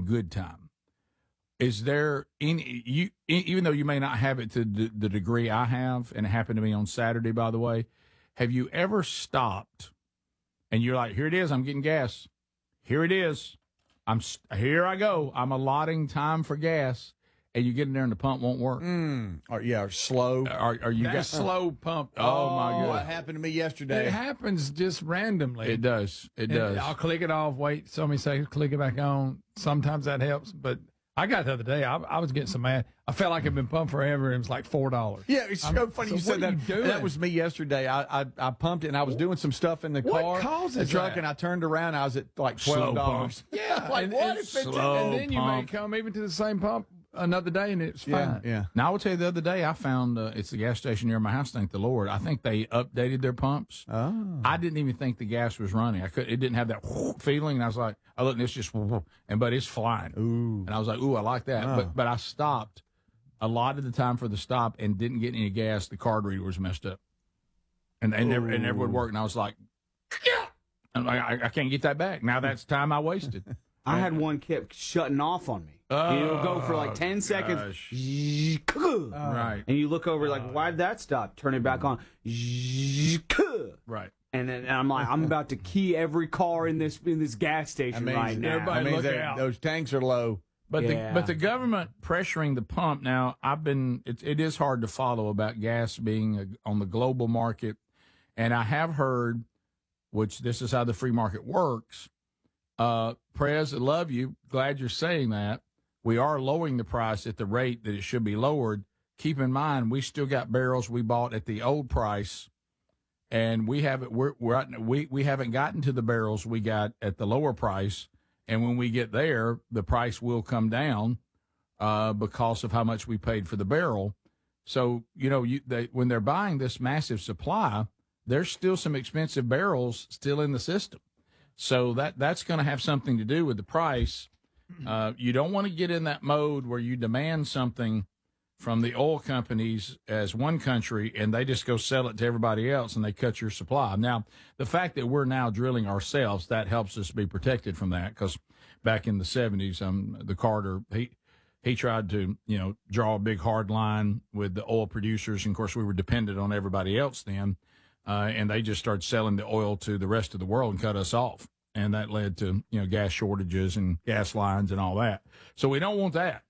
in good time. Is there any, even though you may not have it to the degree I have, and it happened to me on Saturday, by the way, have you ever stopped and you're like, here it is, I'm getting gas. Here it is. Here I go. I'm allotting time for gas. And you get in there and the pump won't work. Or slow. Are you got slow pump? Oh my God! What happened to me yesterday? It happens just randomly. It does. It does. I'll click it off, wait so many seconds, click it back on. Sometimes that helps, but I got the other day. I was getting so mad. I felt like it'd been pumped forever, and it was like $4. Yeah, it's so funny you said that. That was me yesterday. I pumped it, and I was doing some stuff in the car, What causes the truck, that? and I turned around. I was at like Slow $12. Yeah, Like, what? It's slow and then you may pump. come even to the same pump another day, and it's fine. Yeah. Now I will tell you, the other day I found it's a gas station near my house. Thank the Lord. I think they updated their pumps. Oh. I didn't even think the gas was running. It didn't have that feeling. And I was like, I looked, and it's just, but it's flying. Ooh. And I was like, ooh, I like that. Oh. But I stopped a lot of the time for the stop and didn't get any gas. The card reader was messed up, and never would work. And I was like, yeah. And I can't get that back. Now that's time I wasted. I had one kept shutting off on me. It'll go for like 10 seconds. Right. And you look over like, why did that stop? Turn it back on. Right. And then I'm like, I'm about to key every car in this gas station right now. everybody look that out. those tanks are low. But Yeah. the government pressuring the pump now. It is hard to follow about gas being on the global market, and I have heard, which this is how the free market works. Prez, I love you. Glad you're saying that. We are lowering the price at the rate that it should be lowered. Keep in mind, we still got barrels we bought at the old price, and we haven't gotten to the barrels we got at the lower price. And when we get there, the price will come down because of how much we paid for the barrel. So when they're buying this massive supply, there's still some expensive barrels still in the system. So that's going to have something to do with the price. You don't want to get in that mode where you demand something from the oil companies as one country and they just go sell it to everybody else and they cut your supply. Now, the fact that we're now drilling ourselves, that helps us be protected from that, because back in the 70s, the Carter, he tried to, draw a big hard line with the oil producers. And of course, we were dependent on everybody else then. And they just started selling the oil to the rest of the world and cut us off. And that led to, gas shortages and gas lines and all that. So we don't want that.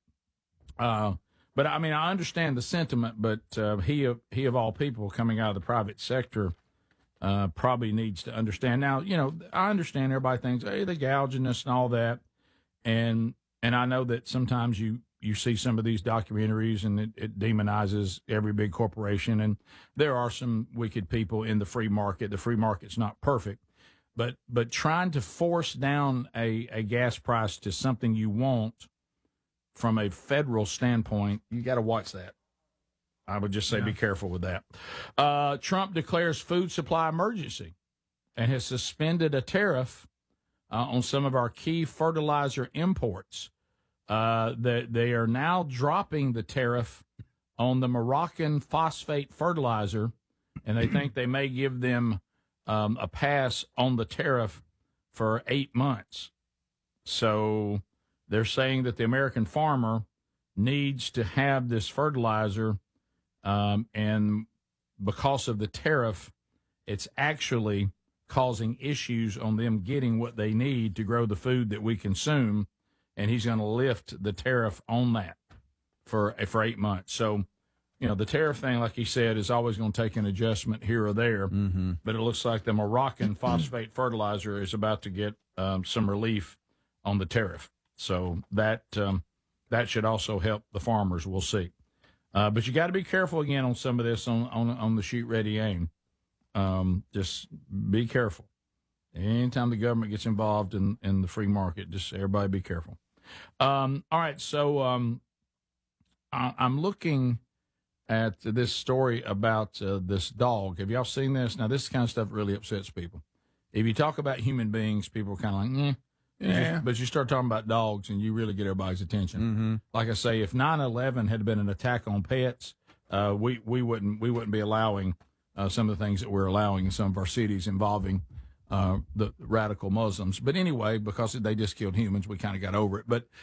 But I mean, I understand the sentiment, but he of all people coming out of the private sector probably needs to understand. Now, I understand everybody thinks, hey, they're gouging us and all that. And I know that sometimes you see some of these documentaries and it demonizes every big corporation. And there are some wicked people in the free market. The free market's not perfect. But trying to force down a gas price to something you want from a federal standpoint, you got to watch that. I would just say be careful with that. Trump declares food supply emergency and has suspended a tariff on some of our key fertilizer imports. They are now dropping the tariff on the Moroccan phosphate fertilizer, and they think they may give them a pass on the tariff for 8 months. So they're saying that the American farmer needs to have this fertilizer, and because of the tariff, it's actually causing issues on them getting what they need to grow the food that we consume, and he's going to lift the tariff on that for 8 months. So, the tariff thing, like he said, is always going to take an adjustment here or there, but it looks like the Moroccan phosphate fertilizer is about to get some relief on the tariff. So that should also help the farmers. We'll see. But you got to be careful again on some of this on the shoot ready aim. Just be careful. Anytime the government gets involved in the free market, just everybody be careful. All right. So I'm looking at this story about this dog. Have y'all seen this? Now, this kind of stuff really upsets people. If you talk about human beings, people are kind of like, yeah. But you start talking about dogs and you really get everybody's attention. Like I say, if 9/11 had been an attack on pets, we wouldn't be allowing some of the things that we're allowing in some of our cities involving the radical Muslims. But anyway, because they just killed humans, we kind of got over it. But